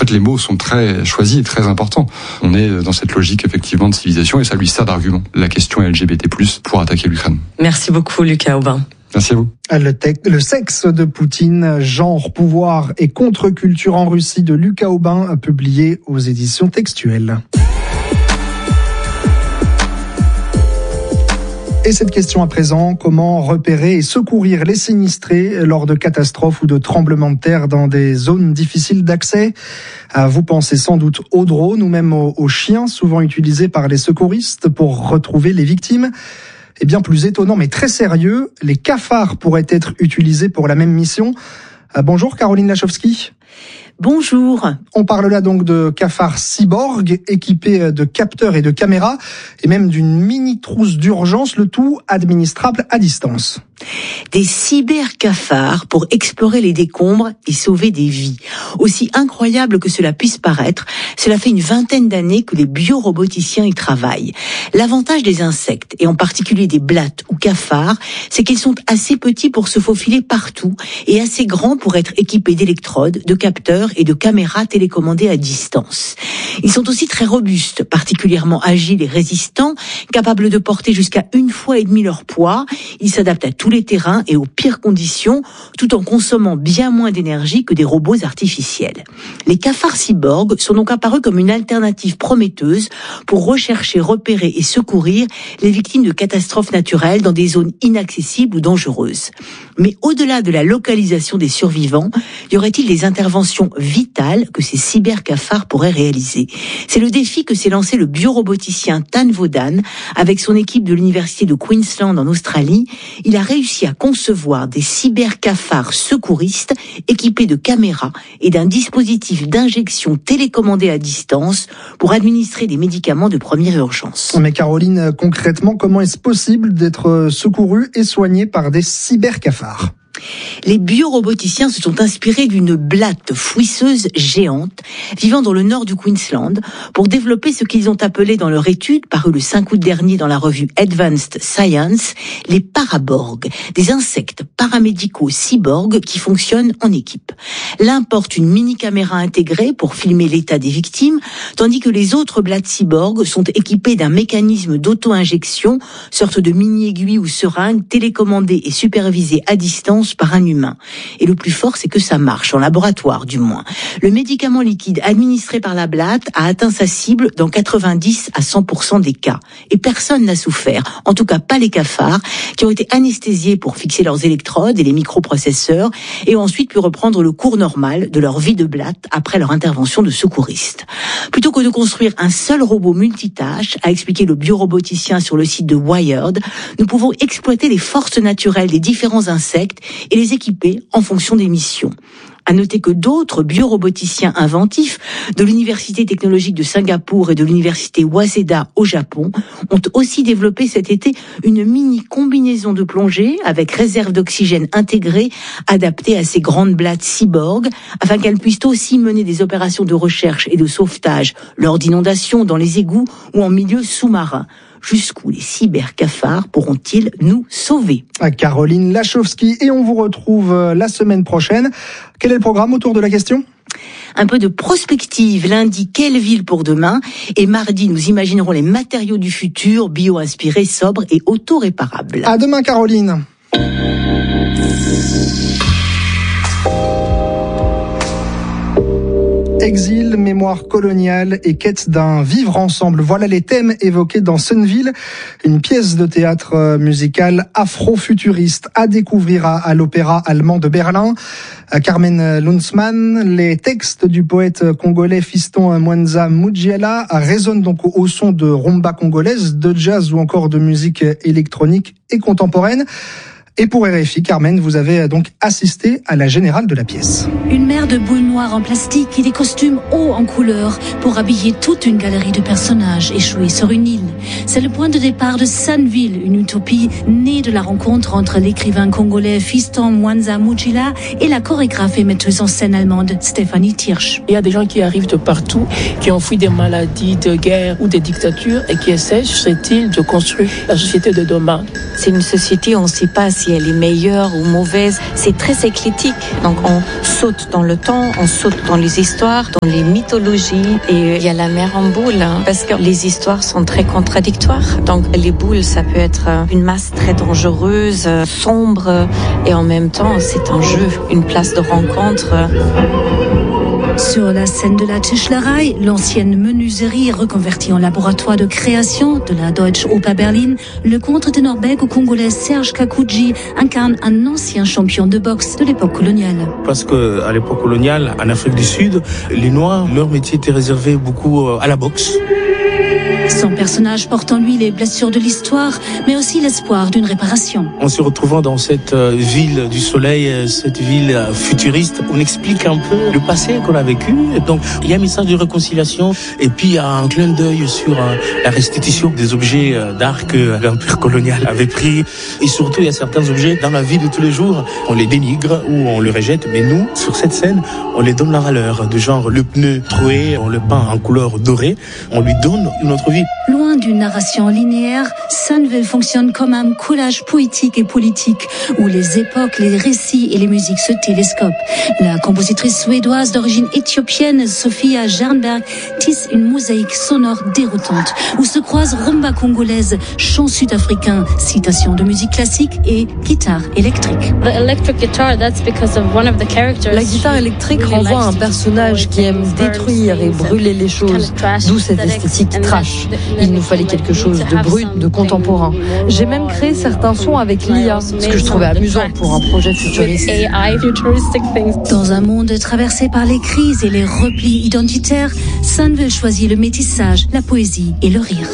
fait, les mots sont très choisis et très importants. On est dans cette logique, effectivement, de civilisation et ça lui sert d'argument. La question est LGBT+, pour attaquer l'Ukraine. Merci beaucoup, Lucas Aubin. Merci à vous. Le sexe de Poutine, genre, pouvoir et contre-culture en Russie de Lucas Aubin, publié aux éditions Textuelles. Et cette question à présent, comment repérer et secourir les sinistrés lors de catastrophes ou de tremblements de terre dans des zones difficiles d'accès ? Vous pensez sans doute aux drones ou même aux chiens, souvent utilisés par les secouristes pour retrouver les victimes. Et bien plus étonnant mais très sérieux, les cafards pourraient être utilisés pour la même mission. Bonjour Caroline Lachowski. Bonjour. On parle là donc de cafards cyborg équipés de capteurs et de caméras et même d'une mini trousse d'urgence, le tout administrable à distance. Des cybercafards pour explorer les décombres et sauver des vies. Aussi incroyable que cela puisse paraître, cela fait une vingtaine d'années que les bioroboticiens y travaillent. L'avantage des insectes, et en particulier des blattes ou cafards, c'est qu'ils sont assez petits pour se faufiler partout et assez grands pour être équipés d'électrodes, de capteurs et de caméras télécommandées à distance. Ils sont aussi très robustes, particulièrement agiles et résistants, capables de porter jusqu'à 1,5 fois leur poids. Ils s'adaptent à tous les terrains et aux pires conditions, tout en consommant bien moins d'énergie que des robots artificiels. Les cafards cyborgs sont donc apparus comme une alternative prometteuse pour rechercher, repérer et secourir les victimes de catastrophes naturelles dans des zones inaccessibles ou dangereuses. Mais au-delà de la localisation des survivants, y aurait-il des interventions vitales que ces cybercafards pourraient réaliser ? C'est le défi que s'est lancé le bioroboticien Tan Vodan avec son équipe de l'université de Queensland en Australie. Il a réussi à concevoir des cybercafards secouristes équipés de caméras et d'un dispositif d'injection télécommandé à distance pour administrer des médicaments de première urgence. Mais Caroline, concrètement, comment est-ce possible d'être secouru et soigné par des cybercafards ? Les bioroboticiens se sont inspirés d'une blatte fouisseuse géante vivant dans le nord du Queensland pour développer ce qu'ils ont appelé dans leur étude, parue le 5 août dernier dans la revue Advanced Science, les paraborgs, des insectes paramédicaux cyborgs qui fonctionnent en équipe. L'un porte une mini-caméra intégrée pour filmer l'état des victimes, tandis que les autres blattes cyborgs sont équipées d'un mécanisme d'auto-injection, sorte de mini-aiguille ou seringue télécommandée et supervisée à distance par un humain. Et le plus fort, c'est que ça marche, en laboratoire du moins. Le médicament liquide administré par la blatte a atteint sa cible dans 90 à 100% des cas. Et personne n'a souffert, en tout cas pas les cafards, qui ont été anesthésiés pour fixer leurs électrodes et les microprocesseurs, et ont ensuite pu reprendre le cours normal de leur vie de blatte après leur intervention de secouriste. Plutôt que de construire un seul robot multitâche, a expliqué le bioroboticien sur le site de Wired, nous pouvons exploiter les forces naturelles des différents insectes et les équiper en fonction des missions. À noter que d'autres bioroboticiens inventifs de l'Université technologique de Singapour et de l'Université Waseda au Japon ont aussi développé cet été une mini combinaison de plongée avec réserve d'oxygène intégrée adaptée à ces grandes blattes cyborgs afin qu'elles puissent aussi mener des opérations de recherche et de sauvetage lors d'inondations dans les égouts ou en milieu sous-marin. Jusqu'où les cybercafards pourront-ils nous sauver ? Caroline Lachowski, et on vous retrouve la semaine prochaine. Quel est le programme autour de la question ? Un peu de prospective. Lundi, quelle ville pour demain ? Et mardi, nous imaginerons les matériaux du futur, bio-inspirés, sobres et auto-réparables. À demain, Caroline. Exil, mémoire coloniale et quête d'un vivre ensemble. Voilà les thèmes évoqués dans Sunnville, une pièce de théâtre musical afro-futuriste à découvrir à l'Opéra allemand de Berlin. Carmen Lunzmann, les textes du poète congolais Fiston Mwanza Mujiela résonnent donc au son de rumba congolaise, de jazz ou encore de musique électronique et contemporaine. Et pour RFI, Carmen, vous avez donc assisté à la générale de la pièce. Une mer de boules noires en plastique et des costumes hauts en couleur pour habiller toute une galerie de personnages échoués sur une île. C'est le point de départ de Sunnville, une utopie née de la rencontre entre l'écrivain congolais Fiston Mwanza Mujiela et la chorégraphe et metteuse en scène allemande Stefanie Tirsch. Il y a des gens qui arrivent de partout, qui ont fui des maladies, de guerre ou des dictatures et qui essaient, serait-il, de construire la société de demain. C'est une société où on ne sait pas si elle est meilleure ou mauvaise. C'est très éclectique. Donc on saute dans le temps, on saute dans les histoires, dans les mythologies. Et il y a la mer en boule, parce que les histoires sont très contradictoires. Donc les boules, ça peut être une masse très dangereuse, sombre, et en même temps, c'est un jeu, une place de rencontre. Sur la scène de la Tischlerei, l'ancienne menuiserie reconvertie en laboratoire de création de la Deutsche Oper Berlin, le contre-ténor belge-congolais Serge Kakouji incarne un ancien champion de boxe de l'époque coloniale. Parce qu'à l'époque coloniale, en Afrique du Sud, les Noirs, leur métier était réservé beaucoup à la boxe. Son personnage porte en lui les blessures de l'histoire, mais aussi l'espoir d'une réparation. En se retrouvant dans cette ville du soleil, cette ville futuriste, on explique un peu le passé qu'on a vécu. Donc, il y a un message de réconciliation et puis il y a un clin d'œil sur la restitution des objets d'art que l'empire colonial avait pris. Et surtout, il y a certains objets dans la vie de tous les jours, on les dénigre ou on les rejette, mais nous, sur cette scène, on les donne la valeur. De genre, le pneu troué, on le peint en couleur dorée, on lui donne une autre vie. Loin d'une narration linéaire, Sunville fonctionne comme un collage poétique et politique où les époques, les récits et les musiques se télescopent. La compositrice suédoise d'origine éthiopienne Sofia Jernberg tisse une mosaïque sonore déroutante où se croisent rumba congolaise, chant sud-africain, citations de musique classique et guitare électrique. La guitare électrique renvoie à un personnage qui aime détruire et brûler les choses, d'où cette esthétique trash. Il nous fallait quelque chose de brut, de contemporain. J'ai même créé certains sons avec l'IA, ce que je trouvais amusant pour un projet futuriste. Dans un monde traversé par les crises et les replis identitaires, Sunville choisit le métissage, la poésie et le rire.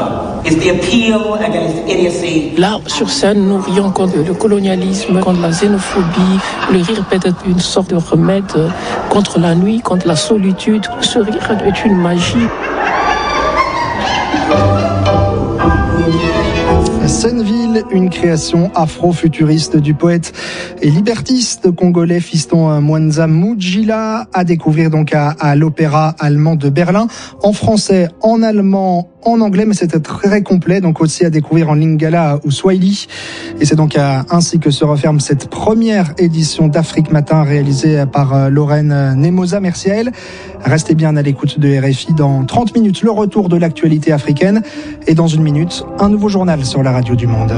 Là, sur scène, nous rions contre le colonialisme, contre la xénophobie. Le rire peut être une sorte de remède contre la nuit, contre la solitude. Ce rire est une magie. Sunville, une création afro-futuriste du poète et libertiste congolais Fiston Mwanza Mujila, à découvrir donc à l'Opéra allemand de Berlin, en français, en allemand, en anglais, mais c'était très complet, donc aussi à découvrir en lingala ou swahili. Et c'est donc ainsi que se referme cette première édition d'Afrique Matin réalisée par Lorraine Nemosa. Merci à elle. Restez bien à l'écoute de RFI. Dans 30 minutes, le retour de l'actualité africaine. Et dans une minute, un nouveau journal sur la radio du Monde.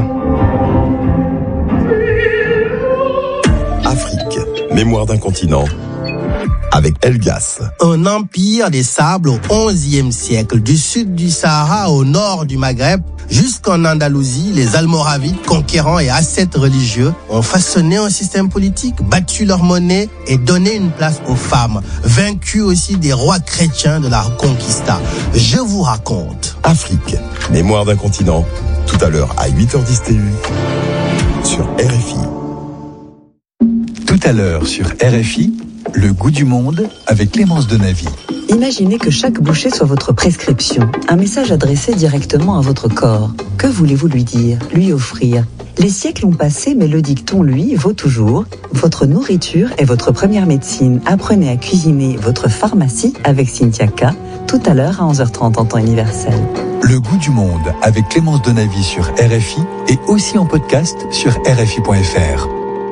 Afrique, mémoire d'un continent. Avec Elgas. Un empire des sables au XIe siècle, du sud du Sahara au nord du Maghreb, jusqu'en Andalousie, les Almoravides, conquérants et ascètes religieux, ont façonné un système politique, battu leur monnaie et donné une place aux femmes, vaincu aussi des rois chrétiens de la Reconquista. Je vous raconte. Afrique, mémoire d'un continent. Tout à l'heure à 8h10 TU sur RFI. Tout à l'heure sur RFI, le goût du monde avec Clémence Denavy. Imaginez que chaque bouchée soit votre prescription, un message adressé directement à votre corps. Que voulez-vous lui dire, lui offrir ? Les siècles ont passé, mais le dicton, lui, vaut toujours. Votre nourriture est votre première médecine. Apprenez à cuisiner votre pharmacie avec Cynthia K. Tout à l'heure à 11h30 en temps universel. Le goût du monde avec Clémence Denavy sur RFI et aussi en podcast sur RFI.fr.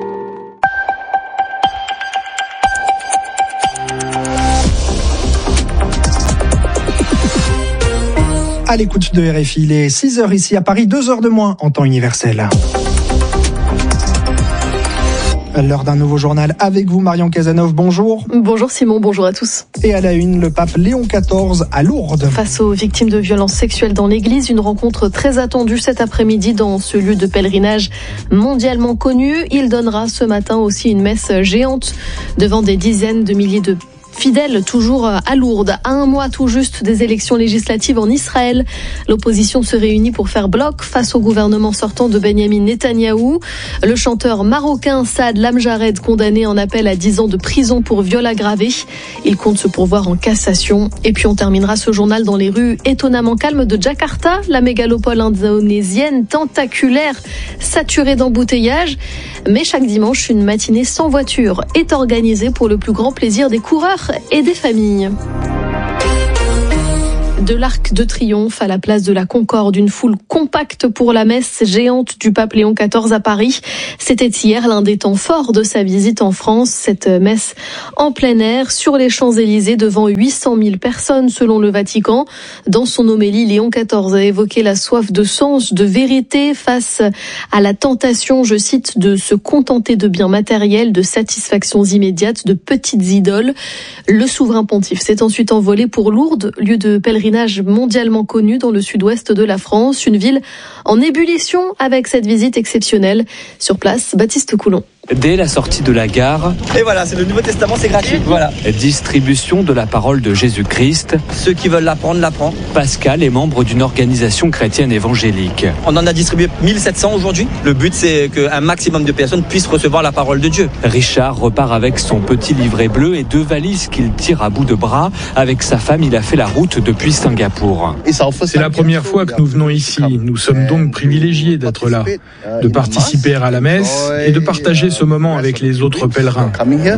À l'écoute de RFI, il est 6h ici à Paris, 2h de moins en temps universel. L'heure d'un nouveau journal avec vous, Marion Cazeneuve, bonjour. Bonjour Simon, bonjour à tous. Et à la une, le pape Léon XIV à Lourdes. Face aux victimes de violences sexuelles dans l'église, une rencontre très attendue cet après-midi dans ce lieu de pèlerinage mondialement connu. Il donnera ce matin aussi une messe géante devant des dizaines de milliers de fidèles, toujours à Lourdes. À un mois tout juste des élections législatives en Israël, l'opposition se réunit pour faire bloc face au gouvernement sortant de Benyamin Netanyahou. Le chanteur marocain Saad Lamjared, condamné en appel à 10 ans de prison pour viol aggravé. Il compte se pourvoir en cassation. Et puis on terminera ce journal dans les rues étonnamment calmes de Jakarta, la mégalopole indonésienne tentaculaire, saturée d'embouteillages. Mais chaque dimanche, une matinée sans voiture est organisée pour le plus grand plaisir des coureurs et des familles. De l'Arc de Triomphe à la place de la Concorde, une foule compacte pour la messe géante du pape Léon XIV à Paris. C'était hier l'un des temps forts de sa visite en France. Cette messe en plein air sur les Champs-Élysées devant 800 000 personnes selon le Vatican. Dans son homélie, Léon XIV a évoqué la soif de sens, de vérité face à la tentation, je cite, de se contenter de biens matériels, de satisfactions immédiates, de petites idoles. Le souverain pontife s'est ensuite envolé pour Lourdes, lieu de pèlerinage mondialement connu dans le sud-ouest de la France, une ville en ébullition avec cette visite exceptionnelle. Sur place, Baptiste Coulon. Dès la sortie de la gare, et voilà, c'est le Nouveau Testament, c'est gratuit. Voilà. Distribution de la parole de Jésus-Christ. Ceux qui veulent l'apprendre. Pascal est membre d'une organisation chrétienne évangélique. On en a distribué 1700 aujourd'hui. Le but, c'est qu'un maximum de personnes puissent recevoir la parole de Dieu. Richard repart avec son petit livret bleu et 2 valises qu'il tire à bout de bras. Avec sa femme, il a fait la route depuis Singapour. C'est la première fois que nous venons ici. Nous sommes donc privilégiés d'être là, de participer à la messe et de partager ce moment avec les autres pèlerins.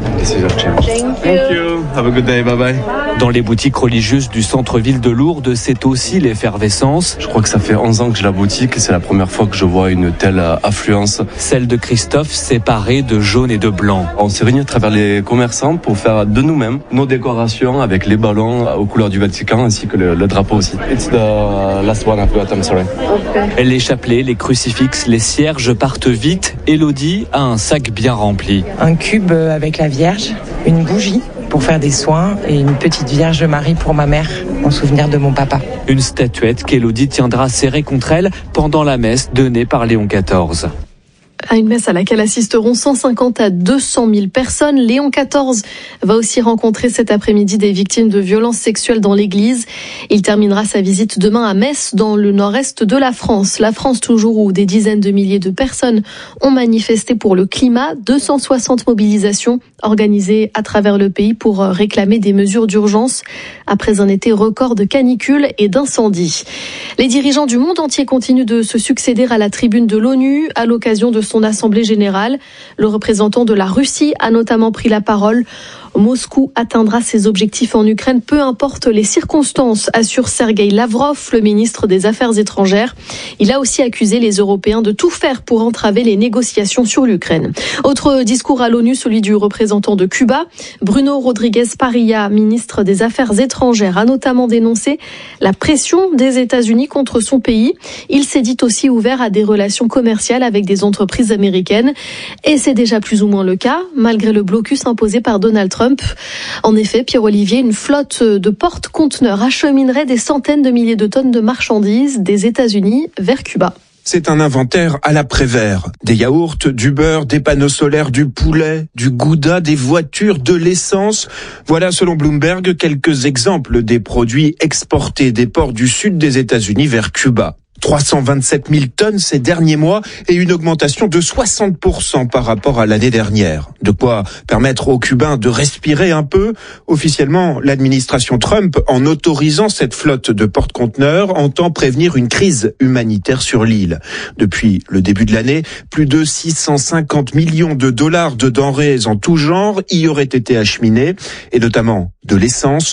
Dans les boutiques religieuses du centre-ville de Lourdes, c'est aussi l'effervescence. Je crois que ça fait 11 ans que j'ai la boutique et c'est la première fois que je vois une telle affluence. Celle de Christophe séparée de jaune et de blanc. On s'est réunis à travers les commerçants pour faire de nous-mêmes nos décorations avec les ballons aux couleurs du Vatican ainsi que le drapeau aussi. It's the last one I've got, I'm sorry. Les chapelets, les crucifixes, les cierges partent vite. Élodie a un sac bien rempli. Un cube avec la Vierge, une bougie pour faire des soins et une petite Vierge Marie pour ma mère, en souvenir de mon papa. Une statuette qu'Élodie tiendra serrée contre elle pendant la messe donnée par Léon XIV. À une messe à laquelle assisteront 150 à 200 000 personnes. Léon XIV va aussi rencontrer cet après-midi des victimes de violences sexuelles dans l'église. Il terminera sa visite demain à Metz, dans le nord-est de la France. La France toujours, où des dizaines de milliers de personnes ont manifesté pour le climat. 260 mobilisations organisées à travers le pays pour réclamer des mesures d'urgence après un été record de canicules et d'incendies. Les dirigeants du monde entier continuent de se succéder à la tribune de l'ONU à l'occasion de son assemblée générale. Le représentant de la Russie a notamment pris la parole. Moscou atteindra ses objectifs en Ukraine, peu importe les circonstances, assure Sergueï Lavrov, le ministre des Affaires étrangères. Il a aussi accusé les Européens de tout faire pour entraver les négociations sur l'Ukraine. Autre discours à l'ONU, celui du représentant de Cuba. Bruno Rodriguez Parilla, ministre des Affaires étrangères, a notamment dénoncé la pression des États-Unis contre son pays. Il s'est dit aussi ouvert à des relations commerciales avec des entreprises américaines. Et c'est déjà plus ou moins le cas, malgré le blocus imposé par Donald Trump. En effet, Pierre-Olivier, une flotte de porte-conteneurs acheminerait des centaines de milliers de tonnes de marchandises des États-Unis vers Cuba. C'est un inventaire à la Prévert. Des yaourts, du beurre, des panneaux solaires, du poulet, du gouda, des voitures, de l'essence. Voilà, selon Bloomberg, quelques exemples des produits exportés des ports du sud des États-Unis vers Cuba. 327 000 tonnes ces derniers mois et une augmentation de 60% par rapport à l'année dernière. De quoi permettre aux Cubains de respirer un peu. Officiellement, l'administration Trump, en autorisant cette flotte de porte-conteneurs, entend prévenir une crise humanitaire sur l'île. Depuis le début de l'année, plus de 650 millions de dollars de denrées en tout genre y auraient été acheminés, et notamment de l'essence,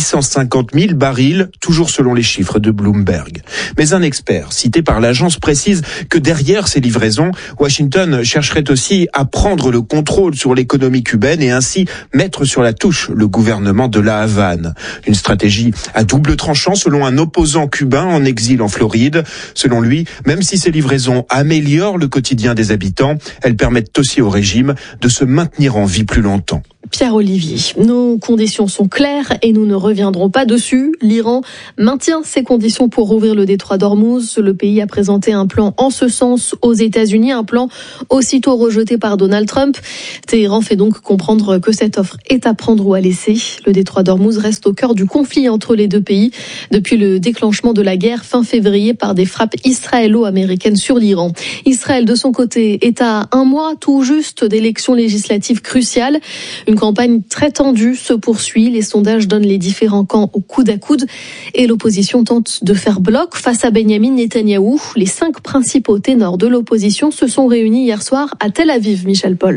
850 000 barils, toujours selon les chiffres de Bloomberg. Mais un expert cité par l'agence précise que derrière ces livraisons, Washington chercherait aussi à prendre le contrôle sur l'économie cubaine et ainsi mettre sur la touche le gouvernement de La Havane. Une stratégie à double tranchant selon un opposant cubain en exil en Floride. Selon lui, même si ces livraisons améliorent le quotidien des habitants, elles permettent aussi au régime de se maintenir en vie plus longtemps. Pierre-Olivier, nos conditions sont claires et nous ne reviendrons pas dessus. L'Iran maintient ses conditions pour rouvrir le détroit d'Ormuz. Le pays a présenté un plan en ce sens aux États-Unis, un plan aussitôt rejeté par Donald Trump. Téhéran fait donc comprendre que cette offre est à prendre ou à laisser. Le détroit d'Ormuz reste au cœur du conflit entre les deux pays depuis le déclenchement de la guerre fin février par des frappes israélo-américaines sur l'Iran. Israël, de son côté, est à un mois tout juste d'élections législatives cruciales. Une campagne très tendue se poursuit. Les sondages donnent les différents camps au coude à coude et l'opposition tente de faire bloc face à Benyamin Netanyahou. Les 5 principaux ténors de l'opposition se sont réunis hier soir à Tel Aviv, Michel Paul.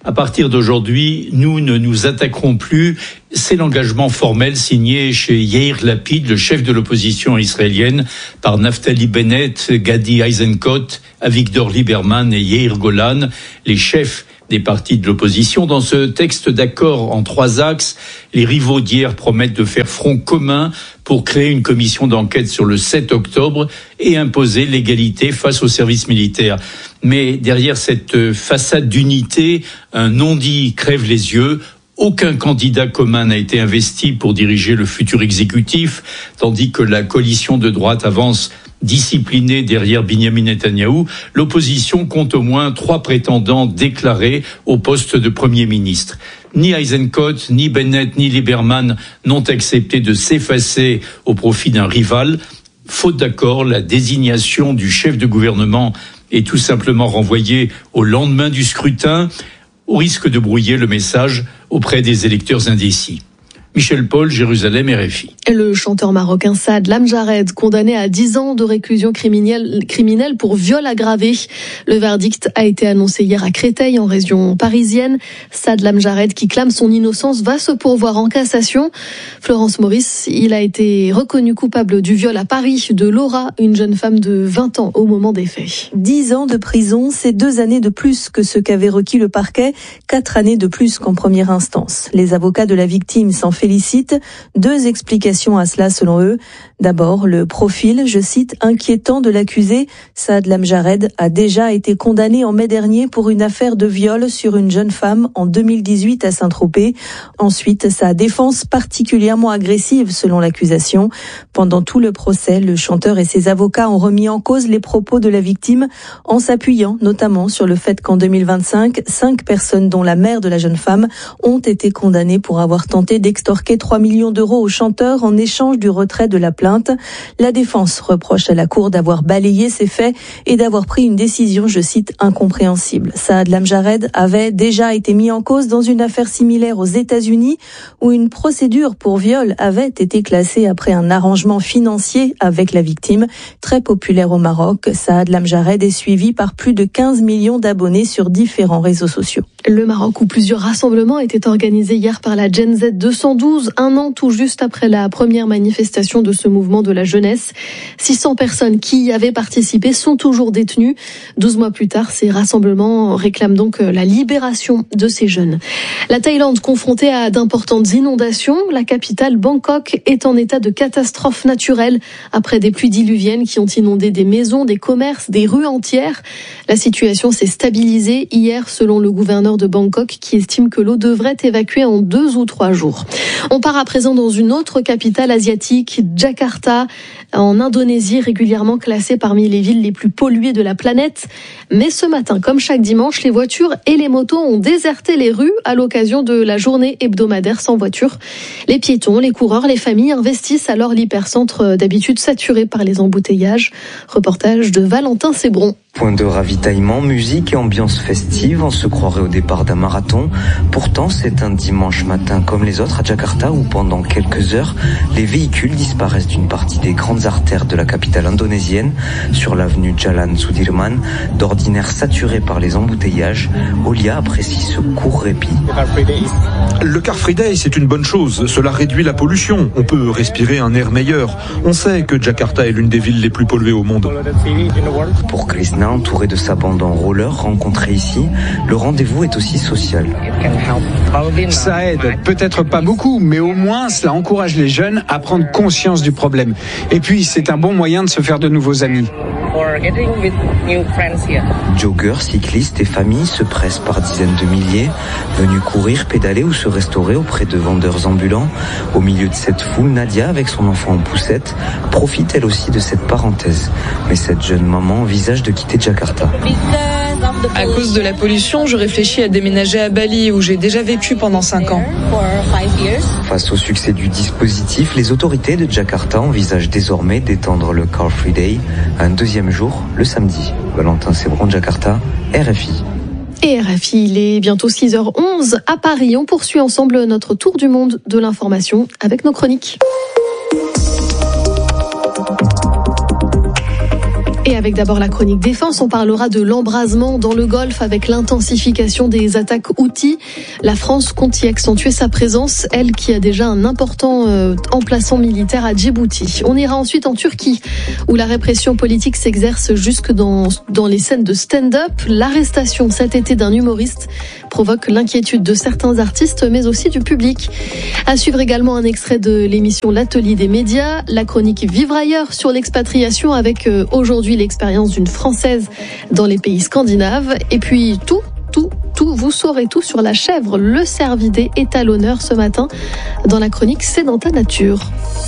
À partir d'aujourd'hui, nous ne nous attaquerons plus. C'est l'engagement formel signé chez Yair Lapid, le chef de l'opposition israélienne, par Naftali Bennett, Gadi Eisenkot, Avigdor Lieberman et Yair Golan, les chefs des partis de l'opposition. Dans ce texte d'accord en 3 axes, les rivaux d'hier promettent de faire front commun pour créer une commission d'enquête sur le 7 octobre et imposer l'égalité face au service militaire. Mais derrière cette façade d'unité, un non-dit crève les yeux. Aucun candidat commun n'a été investi pour diriger le futur exécutif, tandis que la coalition de droite avance disciplinée derrière Binyamin Netanyahou. L'opposition compte au moins 3 prétendants déclarés au poste de Premier ministre. Ni Eisenkot, ni Bennett, ni Lieberman n'ont accepté de s'effacer au profit d'un rival. Faute d'accord, la désignation du chef de gouvernement est tout simplement renvoyée au lendemain du scrutin, au risque de brouiller le message auprès des électeurs indécis. Michel Paul, Jérusalem, RFI. Le chanteur marocain Saad Lamjared, condamné à 10 ans de réclusion criminelle pour viol aggravé. Le verdict a été annoncé hier à Créteil, en région parisienne. Saad Lamjared, qui clame son innocence, va se pourvoir en cassation. Florence Maurice, il a été reconnu coupable du viol à Paris de Laura, une jeune femme de 20 ans au moment des faits. 10 ans de prison, c'est 2 années de plus que ce qu'avait requis le parquet, 4 années de plus qu'en première instance. Les avocats de la victime s'en félicitent. 2 explications à cela selon eux. D'abord, le profil, je cite, inquiétant de l'accusé. Saad Lamjared a déjà été condamné en mai dernier pour une affaire de viol sur une jeune femme en 2018 à Saint-Tropez. Ensuite, sa défense particulièrement agressive selon l'accusation. Pendant tout le procès, le chanteur et ses avocats ont remis en cause les propos de la victime en s'appuyant notamment sur le fait qu'en 2025, 5 personnes dont la mère de la jeune femme ont été condamnées pour avoir tenté d'extorquer 3 millions d'euros au chanteur en échange du retrait de la plainte. La défense reproche à la Cour d'avoir balayé ces faits et d'avoir pris une décision, je cite, incompréhensible. Saad Lamjared avait déjà été mis en cause dans une affaire similaire aux États-Unis où une procédure pour viol avait été classée après un arrangement financier avec la victime. Très populaire au Maroc, Saad Lamjared est suivi par plus de 15 millions d'abonnés sur différents réseaux sociaux. Le Maroc, où plusieurs rassemblements étaient organisés hier par la Gen Z 212, 1 an tout juste après la première manifestation de ce mouvement de la jeunesse. 600 personnes qui y avaient participé sont toujours détenues. 12 mois plus tard, ces rassemblements réclament donc la libération de ces jeunes. La Thaïlande, confrontée à d'importantes inondations, la capitale Bangkok est en état de catastrophe naturelle après des pluies diluviennes qui ont inondé des maisons, des commerces, des rues entières. La situation s'est stabilisée hier selon le gouverneur de Bangkok qui estime que l'eau devrait évacuer en 2 ou 3 jours. On part à présent dans une autre capitale asiatique, Jakarta, en Indonésie, régulièrement classée parmi les villes les plus polluées de la planète. Mais ce matin, comme chaque dimanche, les voitures et les motos ont déserté les rues à l'occasion de la journée hebdomadaire sans voiture. Les piétons, les coureurs, les familles investissent alors l'hypercentre d'habitude saturé par les embouteillages. Reportage de Valentin Sébron. Point de ravitaillement, musique et ambiance festive, on se croirait au départ d'un marathon. Pourtant, c'est un dimanche matin comme les autres à Jakarta où pendant quelques heures, les véhicules disparaissent d'une partie des grandes artères de la capitale indonésienne. Sur l'avenue Jalan Sudirman, d'ordinaire saturée par les embouteillages, Olia apprécie ce court répit. Le Car Free Day, c'est une bonne chose. Cela réduit la pollution. On peut respirer un air meilleur. On sait que Jakarta est l'une des villes les plus polluées au monde. Pour Krishna, entouré de sa bande en roller rencontrée ici, le rendez-vous est aussi social. Ça aide, peut-être pas beaucoup, mais au moins cela encourage les jeunes à prendre conscience du problème. Et puis c'est un bon moyen de se faire de nouveaux amis. Joggeurs, cyclistes et familles se pressent par dizaines de milliers, venus courir, pédaler ou se restaurer auprès de vendeurs ambulants. Au milieu de cette foule, Nadia, avec son enfant en poussette, profite elle aussi de cette parenthèse. Mais cette jeune maman envisage de quitter Jakarta. À cause de la pollution, je réfléchis à déménager à Bali, où j'ai déjà vécu pendant 5 ans. Face au succès du dispositif, les autorités de Jakarta envisagent désormais d'étendre le Car Free Day à un 2e jour, le samedi. Valentin Sébron, Jakarta, RFI. Et RFI, il est bientôt 6h11 à Paris. On poursuit ensemble notre tour du monde de l'information avec nos chroniques. Et avec d'abord la chronique défense, on parlera de l'embrasement dans le Golfe avec l'intensification des attaques Houthis. La France compte y accentuer sa présence, elle qui a déjà un important emplacement militaire à Djibouti. On ira ensuite en Turquie, où la répression politique s'exerce jusque dans les scènes de stand-up. L'arrestation cet été d'un humoriste provoque l'inquiétude de certains artistes, mais aussi du public. À suivre également un extrait de l'émission L'Atelier des médias, la chronique Vivre ailleurs sur l'expatriation avec aujourd'hui l'expérience d'une Française dans les pays scandinaves. Et puis tout, vous saurez tout sur la chèvre. Le cervidé est à l'honneur ce matin dans la chronique C'est dans ta nature.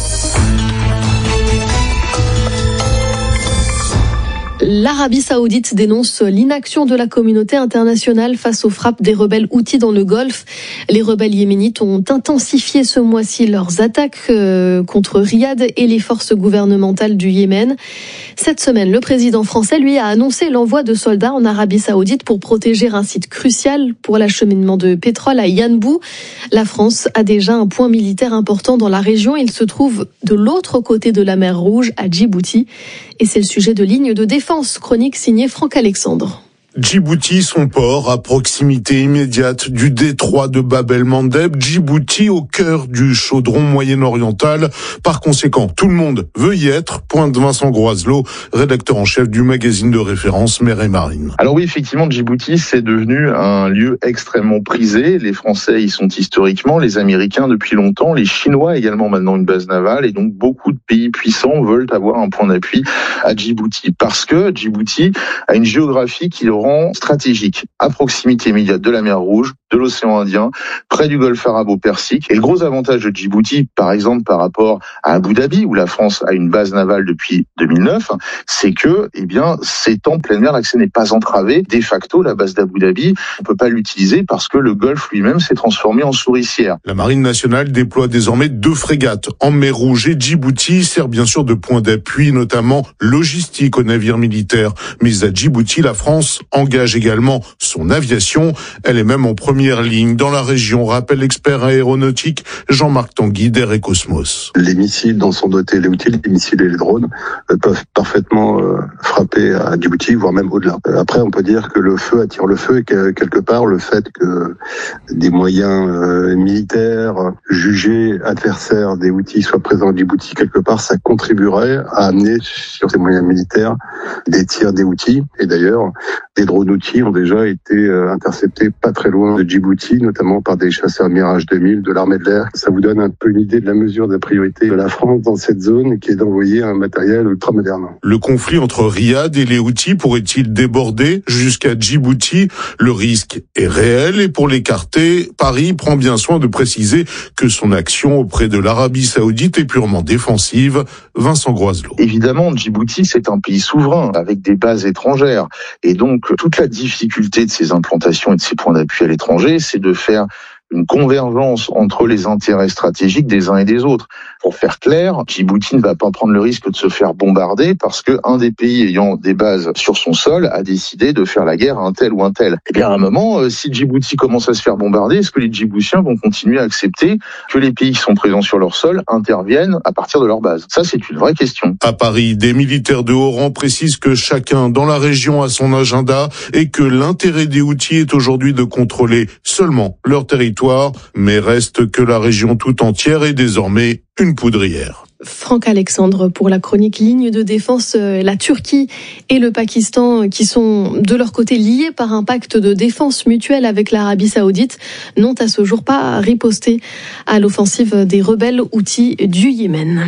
L'Arabie Saoudite dénonce l'inaction de la communauté internationale face aux frappes des rebelles Houthis dans le Golfe. Les rebelles yéménites ont intensifié ce mois-ci leurs attaques contre Riyad et les forces gouvernementales du Yémen. Cette semaine, le président français, lui, a annoncé l'envoi de soldats en Arabie Saoudite pour protéger un site crucial pour l'acheminement de pétrole à Yanbu. La France a déjà un point militaire important dans la région. Il se trouve de l'autre côté de la mer Rouge, à Djibouti. Et c'est le sujet de Ligne de défense, chronique signée Franck Alexandre. Djibouti, son port, à proximité immédiate du détroit de Bab el-Mandeb. Djibouti, au cœur du chaudron moyen-oriental. Par conséquent, tout le monde veut y être. Pointe Vincent Groiselot, rédacteur en chef du magazine de référence Mer et Marine. Alors oui, effectivement, Djibouti, c'est devenu un lieu extrêmement prisé. Les Français y sont historiquement, les Américains depuis longtemps, les Chinois également maintenant une base navale. Et donc, beaucoup de pays puissants veulent avoir un point d'appui à Djibouti. Parce que Djibouti a une géographie qui le rend stratégique, à proximité immédiate de la mer Rouge, de l'océan Indien, près du golfe arabo-persique. Et le gros avantage de Djibouti, par exemple, par rapport à Abu Dhabi, où la France a une base navale depuis 2009, c'est que, c'est en pleine mer, l'accès n'est pas entravé. De facto, la base d'Abu Dhabi, on peut pas l'utiliser parce que le golfe lui-même s'est transformé en souricière. La Marine nationale déploie désormais 2 frégates en mer Rouge et Djibouti sert bien sûr de point d'appui, notamment logistique aux navires militaires. Mais à Djibouti, la France engage également son aviation. Elle est même en première ligne dans la région, rappelle l'expert aéronautique Jean-Marc Tanguy d'Air et Cosmos. Les missiles dont sont dotés les Houthis, les missiles et les drones, peuvent parfaitement frapper à Djibouti, voire même au-delà. Après, on peut dire que le feu attire le feu et que quelque part, le fait que des moyens militaires jugés adversaires des Houthis soient présents à Djibouti, quelque part, ça contribuerait à amener sur ces moyens militaires des tirs des Houthis. Et d'ailleurs, des drones Houthis ont déjà été interceptés pas très loin de Djibouti, notamment par des chasseurs Mirage 2000 de l'armée de l'air. Ça vous donne un peu une idée de la mesure de la priorité de la France dans cette zone, qui est d'envoyer un matériel ultra-moderne. Le conflit entre Riyad et les Houthis pourrait-il déborder jusqu'à Djibouti? Le risque est réel et pour l'écarter, Paris prend bien soin de préciser que son action auprès de l'Arabie Saoudite est purement défensive. Vincent Groiselot. Évidemment, Djibouti, c'est un pays souverain avec des bases étrangères. Et donc, toute la difficulté de ces implantations et de ces points d'appui à l'étranger, c'est de faire une convergence entre les intérêts stratégiques des uns et des autres. Pour faire clair, Djibouti ne va pas prendre le risque de se faire bombarder parce que un des pays ayant des bases sur son sol a décidé de faire la guerre à un tel ou un tel. Eh bien, à un moment, si Djibouti commence à se faire bombarder, est-ce que les Djiboutiens vont continuer à accepter que les pays qui sont présents sur leur sol interviennent à partir de leur base? Ça, c'est une vraie question. À Paris, des militaires de haut rang précisent que chacun dans la région a son agenda et que l'intérêt des Houthis est aujourd'hui de contrôler seulement leur territoire, mais reste que la région tout entière est désormais une poudrière. Franck Alexandre pour la chronique Ligne de défense. La Turquie et le Pakistan, qui sont de leur côté liés par un pacte de défense mutuelle avec l'Arabie Saoudite, n'ont à ce jour pas riposté à l'offensive des rebelles Houthis du Yémen.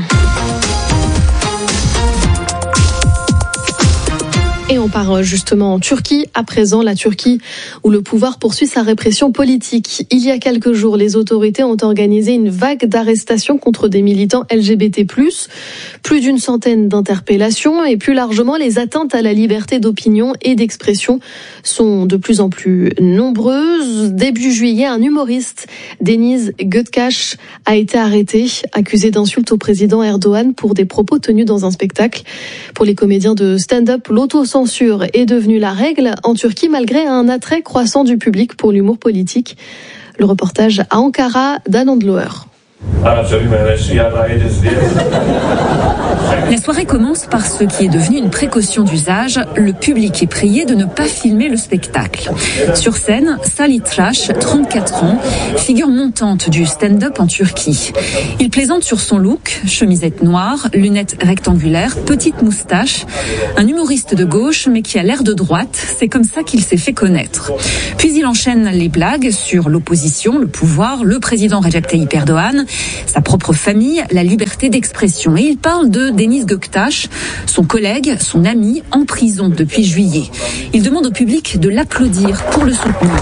Et on part justement en Turquie, à présent la Turquie où le pouvoir poursuit sa répression politique. Il y a quelques jours, les autorités ont organisé une vague d'arrestations contre des militants LGBT+, plus d'une centaine d'interpellations et plus largement les atteintes à la liberté d'opinion et d'expression sont de plus en plus nombreuses. Début juillet, un humoriste, Deniz Göktaş, a été arrêté, accusé d'insulte au président Erdogan pour des propos tenus dans un spectacle. Pour les comédiens de stand-up, l'autocensure est devenue la règle en Turquie malgré un attrait croissant du public pour l'humour politique. Le reportage à Ankara d'Anand Loer. La soirée commence par ce qui est devenu une précaution d'usage. Le public est prié de ne pas filmer le spectacle. Sur scène, Salih Trash, 34 ans, figure montante du stand-up en Turquie. Il plaisante sur son look, chemisette noire, lunettes rectangulaires, petite moustache. Un humoriste de gauche, mais qui a l'air de droite. C'est comme ça qu'il s'est fait connaître. Puis il enchaîne les blagues sur l'opposition, le pouvoir, le président Recep Tayyip Erdogan, sa propre famille, la liberté d'expression. Et il parle de Deniz Göktaş, son collègue, son ami, en prison depuis juillet. Il demande au public de l'applaudir pour le soutenir.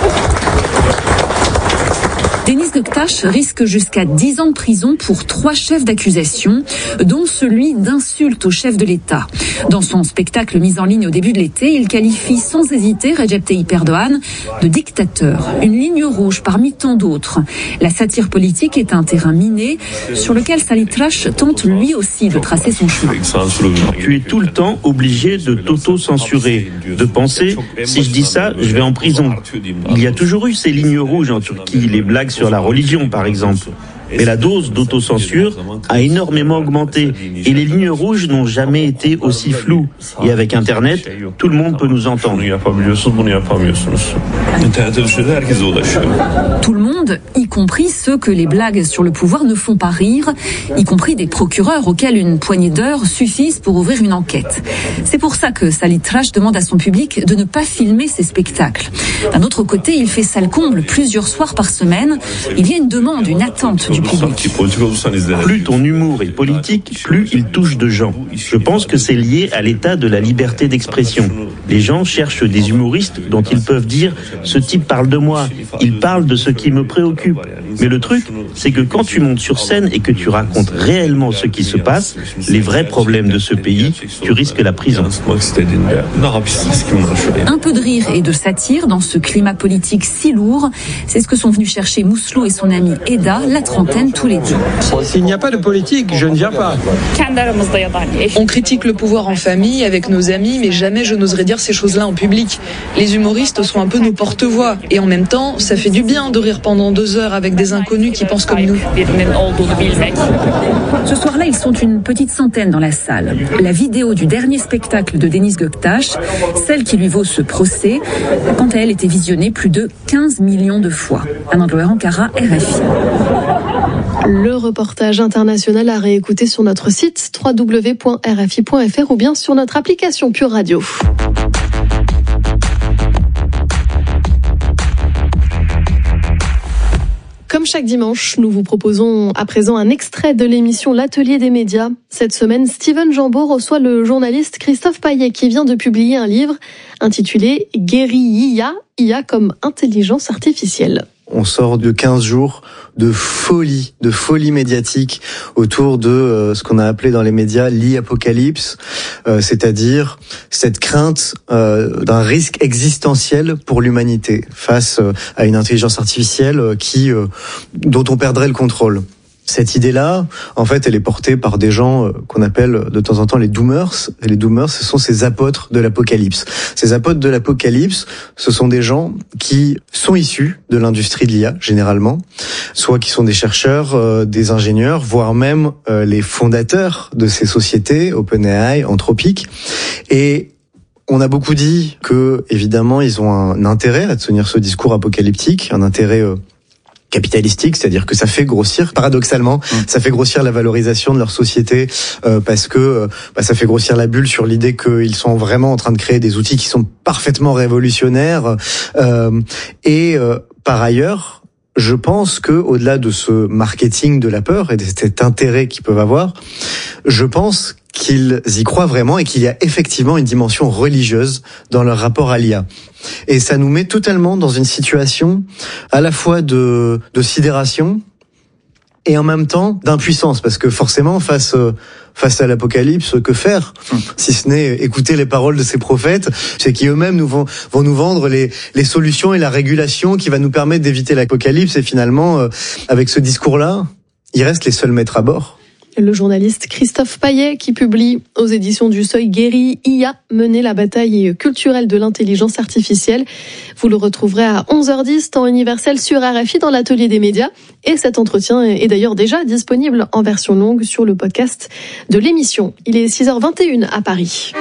Deniz Göktaş risque jusqu'à 10 ans de prison pour 3 chefs d'accusation, dont celui d'insulte au chef de l'État. Dans son spectacle mis en ligne au début de l'été, il qualifie sans hésiter Recep Tayyip Erdogan de dictateur, une ligne rouge parmi tant d'autres. La satire politique est un terrain miné sur lequel Salih Trash tente lui aussi de tracer son chemin. Tu es tout le temps obligé de t'auto-censurer, de penser, si je dis ça, je vais en prison. Il y a toujours eu ces lignes rouges en Turquie, les blagues sur la religion par exemple. Mais la dose d'autocensure a énormément augmenté et les lignes rouges n'ont jamais été aussi floues. Et avec Internet, tout le monde peut nous entendre. Tout le monde, y compris ceux que les blagues sur le pouvoir ne font pas rire, y compris des procureurs auxquels une poignée d'heures suffisent pour ouvrir une enquête. C'est pour ça que Salih Trash demande à son public de ne pas filmer ses spectacles. D'un autre côté, il fait salle comble plusieurs soirs par semaine. Il y a une demande, une attente du public. Plus ton humour est politique, plus il touche de gens. Je pense que c'est lié à l'état de la liberté d'expression. Les gens cherchent des humoristes dont ils peuvent dire « ce type parle de moi, il parle de ce qui me préoccupe ». Mais le truc, c'est que quand tu montes sur scène et que tu racontes réellement ce qui se passe, les vrais problèmes de ce pays, tu risques la prison. Un peu de rire et de satire dans ce climat politique si lourd, c'est ce que sont venus chercher Mousselot et son ami Eda, la trentaine, tous les deux. S'il n'y a pas de politique, je ne viens pas. On critique le pouvoir en famille, avec nos amis, mais jamais je n'oserais dire ces choses-là en public. Les humoristes sont un peu nos porte-voix. Et en même temps, ça fait du bien de rire pendant 2 heures avec des inconnus qui pensent comme nous. Ce soir-là, ils sont une petite centaine dans la salle. La vidéo du dernier spectacle de Deniz Göktaş, celle qui lui vaut ce procès, quant à elle, était visionnée plus de 15 millions de fois. Anne Ankara, RFI. Le reportage international à réécouter sur notre site www.rfi.fr ou bien sur notre application Pure Radio. Comme chaque dimanche, nous vous proposons à présent un extrait de l'émission L'Atelier des médias. Cette semaine, Steven Jambeau reçoit le journaliste Christophe Payet qui vient de publier un livre intitulé « Guerilla, IA comme intelligence artificielle ». On sort de 15 jours de folie médiatique autour de ce qu'on a appelé dans les médias l'e-apocalypse, c'est-à-dire cette crainte d'un risque existentiel pour l'humanité face à une intelligence artificielle dont on perdrait le contrôle. Cette idée-là, en fait, elle est portée par des gens qu'on appelle de temps en temps les doomers. Et les doomers, ce sont ces apôtres de l'apocalypse. Ces apôtres de l'apocalypse, ce sont des gens qui sont issus de l'industrie de l'IA, généralement, soit qui sont des chercheurs, des ingénieurs, voire même les fondateurs de ces sociétés, OpenAI, Anthropic. Et on a beaucoup dit que, évidemment, ils ont un intérêt à tenir ce discours apocalyptique, un intérêt capitalistique, c'est-à-dire que ça fait grossir, paradoxalement, ça fait grossir la valorisation de leur société parce que ça fait grossir la bulle sur l'idée qu'ils sont vraiment en train de créer des outils qui sont parfaitement révolutionnaires. Par ailleurs, je pense que au-delà de ce marketing de la peur et de cet intérêt qu'ils peuvent avoir, je pense qu'ils y croient vraiment et qu'il y a effectivement une dimension religieuse dans leur rapport à l'IA. Et ça nous met totalement dans une situation à la fois de sidération et en même temps d'impuissance, parce que forcément face à l'apocalypse, que faire si ce n'est écouter les paroles de ces prophètes, c'est qui eux-mêmes vont nous vendre les solutions et la régulation qui va nous permettre d'éviter l'apocalypse, et finalement avec ce discours-là, ils restent les seuls maîtres à bord. Le journaliste Christophe Paillet, qui publie aux éditions du Seuil Guéri, IA, mener la bataille culturelle de l'intelligence artificielle. Vous le retrouverez à 11h10, temps universel sur RFI dans l'atelier des médias. Et cet entretien est d'ailleurs déjà disponible en version longue sur le podcast de l'émission. Il est 6h21 à Paris.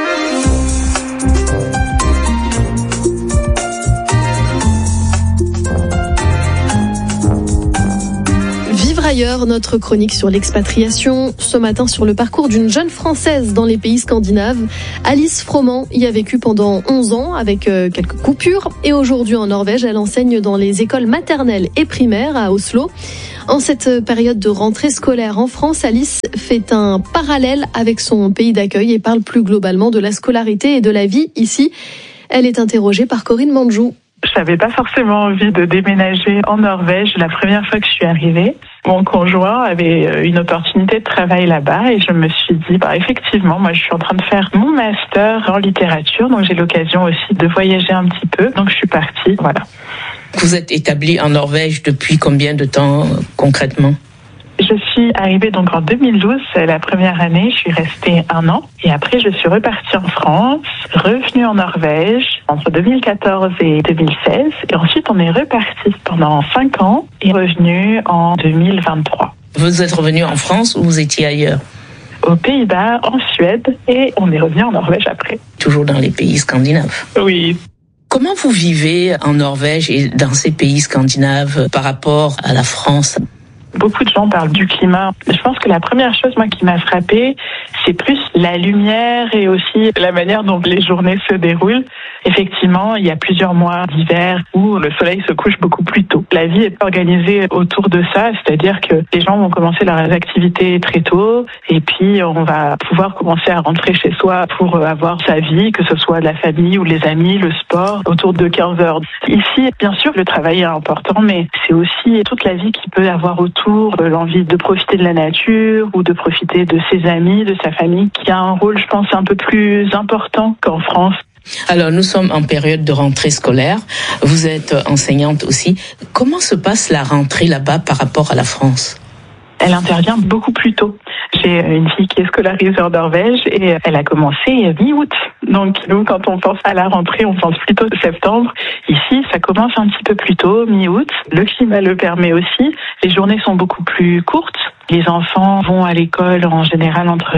Ailleurs, notre chronique sur l'expatriation, ce matin sur le parcours d'une jeune Française dans les pays scandinaves. Alice Froment y a vécu pendant 11 ans avec quelques coupures et aujourd'hui en Norvège, elle enseigne dans les écoles maternelles et primaires à Oslo. En cette période de rentrée scolaire en France, Alice fait un parallèle avec son pays d'accueil et parle plus globalement de la scolarité et de la vie ici. Elle est interrogée par Corinne Mandjou. Je n'avais pas forcément envie de déménager en Norvège la première fois que je suis arrivée. Mon conjoint avait une opportunité de travail là-bas et je me suis dit, effectivement, moi je suis en train de faire mon master en littérature, donc j'ai l'occasion aussi de voyager un petit peu. Donc je suis partie, voilà. Vous êtes établie en Norvège depuis combien de temps concrètement ? Je suis arrivée donc en 2012, la première année, je suis restée 1 an et après je suis repartie en France, revenue en Norvège entre 2014 et 2016 et ensuite on est reparti pendant 5 ans et revenu en 2023. Vous êtes revenu en France ou vous étiez ailleurs ? Aux Pays-Bas, en Suède et on est revenu en Norvège après. Toujours dans les pays scandinaves ? Oui. Comment vous vivez en Norvège et dans ces pays scandinaves par rapport à la France ? Beaucoup de gens parlent du climat. Je pense que la première chose, moi, qui m'a frappée, c'est plus la lumière et aussi la manière dont les journées se déroulent. Effectivement, il y a plusieurs mois d'hiver où le soleil se couche beaucoup plus tôt. La vie est organisée autour de ça, c'est-à-dire que les gens vont commencer leurs activités très tôt et puis on va pouvoir commencer à rentrer chez soi pour avoir sa vie, que ce soit la famille ou les amis, le sport, autour de 15 heures. Ici, bien sûr, le travail est important, mais c'est aussi toute la vie qu'il peut avoir autour, l'envie de profiter de la nature ou de profiter de ses amis, de sa famille, qui a un rôle, je pense, un peu plus important qu'en France. Alors, nous sommes en période de rentrée scolaire. Vous êtes enseignante aussi. Comment se passe la rentrée là-bas par rapport à la France ? Elle intervient beaucoup plus tôt. J'ai une fille qui est scolarisée en Norvège et elle a commencé mi-août. Donc nous, quand on pense à la rentrée, on pense plutôt septembre. Ici, ça commence un petit peu plus tôt, mi-août. Le climat le permet aussi. Les journées sont beaucoup plus courtes. Les enfants vont à l'école en général entre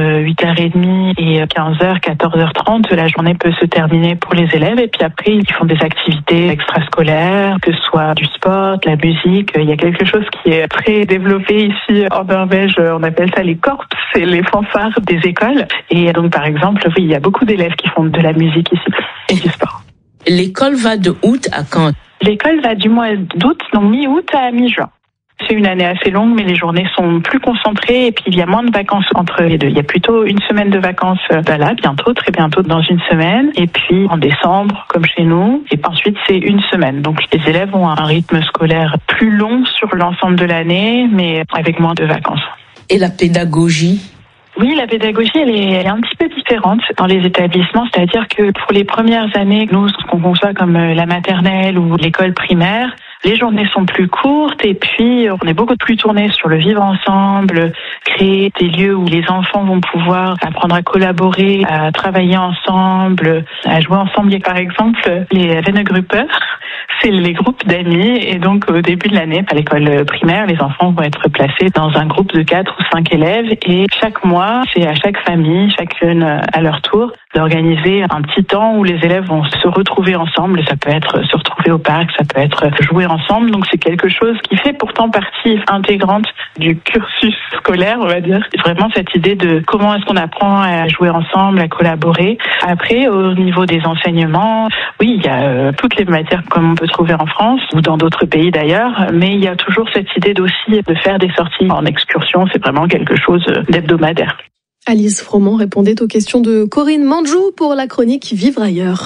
8h30 et 15h, 14h30. La journée peut se terminer pour les élèves et puis après, ils font des activités extrascolaires, que ce soit du sport, de la musique. Il y a quelque chose qui est très développé ici en Norvège. On appelle ça les corps, c'est les fanfares des écoles. Et donc, par exemple, oui, il y a beaucoup d'élèves qui font de la musique ici et du sport. L'école va de août à quand ? L'école va du mois d'août, donc mi-août à mi-juin. C'est une année assez longue, mais les journées sont plus concentrées et puis il y a moins de vacances entre les deux. Il y a plutôt une semaine de vacances là, bientôt, très bientôt, dans une semaine. Et puis en décembre, comme chez nous. Et ensuite, c'est une semaine. Donc les élèves ont un rythme scolaire plus long sur l'ensemble de l'année, mais avec moins de vacances. Et la pédagogie ? Oui, la pédagogie, elle est un petit peu différente dans les établissements. C'est-à-dire que pour les premières années, nous, ce qu'on conçoit comme la maternelle ou l'école primaire, les journées sont plus courtes et puis on est beaucoup plus tourné sur le vivre ensemble, créer des lieux où les enfants vont pouvoir apprendre à collaborer, à travailler ensemble, à jouer ensemble. Il y a par exemple les Vennegrupper, c'est les groupes d'amis et donc au début de l'année, à l'école primaire, les enfants vont être placés dans un groupe de 4 ou 5 élèves et chaque mois, c'est à chaque famille, chacune à leur tour, d'organiser un petit temps où les élèves vont se retrouver ensemble. Ça peut être se retrouver au parc, ça peut être jouer ensemble. Donc c'est quelque chose qui fait pourtant partie intégrante du cursus scolaire, on va dire. C'est vraiment cette idée de comment est-ce qu'on apprend à jouer ensemble, à collaborer. Après, au niveau des enseignements, oui, il y a toutes les matières comme on peut trouver en France ou dans d'autres pays d'ailleurs, mais il y a toujours cette idée aussi de faire des sorties en excursion. C'est vraiment quelque chose d'hebdomadaire. Alice Froment répondait aux questions de Corinne Mandjou pour la chronique Vivre ailleurs.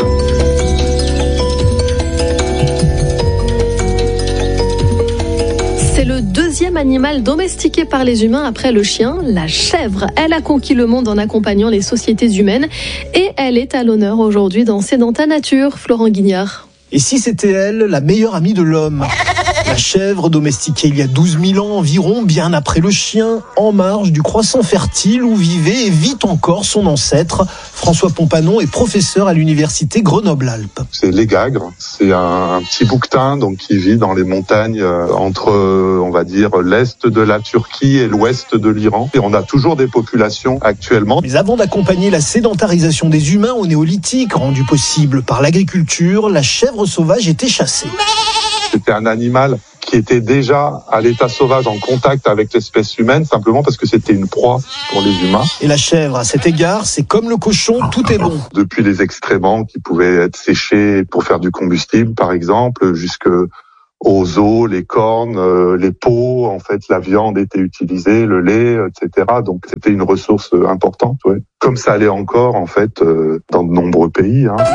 C'est le deuxième animal domestiqué par les humains après le chien, la chèvre. Elle a conquis le monde en accompagnant les sociétés humaines et elle est à l'honneur aujourd'hui dans C'est dans ta nature, Florent Guignard. Et si c'était elle, la meilleure amie de l'homme ? La chèvre, domestiquée il y a 12 000 ans environ, bien après le chien, en marge du croissant fertile où vivait et vit encore son ancêtre. François Pompanon est professeur à l'université Grenoble-Alpes. C'est l'égagre, c'est un petit bouquetin donc qui vit dans les montagnes entre, on va dire, l'est de la Turquie et l'ouest de l'Iran. Et on a toujours des populations actuellement. Mais avant d'accompagner la sédentarisation des humains au néolithique, rendue possible par l'agriculture, la chèvre sauvage était chassée. C'était un animal qui était déjà à l'état sauvage en contact avec l'espèce humaine, simplement parce que c'était une proie pour les humains. Et la chèvre, à cet égard, c'est comme le cochon, tout est bon. Depuis les excréments qui pouvaient être séchés pour faire du combustible, par exemple, jusqu'aux os, les cornes, les peaux, en fait, la viande était utilisée, le lait, etc. Donc c'était une ressource importante, ouais. Comme ça l'est encore, en fait, dans de nombreux pays, hein.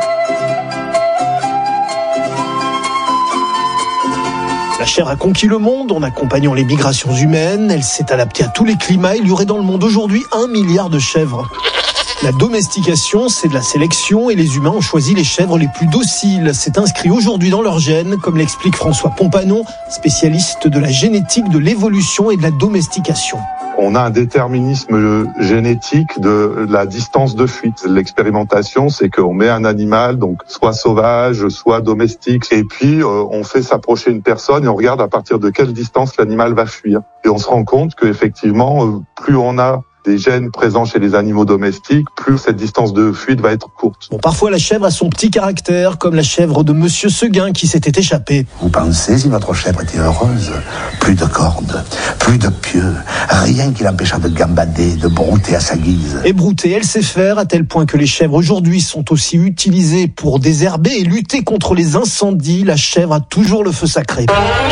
La chèvre a conquis le monde en accompagnant les migrations humaines. Elle s'est adaptée à tous les climats. Il y aurait dans le monde aujourd'hui 1 milliard de chèvres. La domestication, c'est de la sélection et les humains ont choisi les chèvres les plus dociles. C'est inscrit aujourd'hui dans leur gène, comme l'explique François Pompanon, spécialiste de la génétique, de l'évolution et de la domestication. On a un déterminisme génétique de la distance de fuite. L'expérimentation, c'est qu'on met un animal, donc soit sauvage, soit domestique, et puis on fait s'approcher une personne et on regarde à partir de quelle distance l'animal va fuir. Et on se rend compte qu'effectivement, plus on a des gènes présents chez les animaux domestiques, plus cette distance de fuite va être courte. Bon, parfois la chèvre a son petit caractère, comme la chèvre de Monsieur Seguin qui s'était échappé. Vous pensez si votre chèvre était heureuse? Plus de cordes, plus de pieux, rien qui l'empêchera de gambader, de brouter à sa guise. Et brouter, elle sait faire, à tel point que les chèvres aujourd'hui sont aussi utilisées pour désherber et lutter contre les incendies. La chèvre a toujours le feu sacré.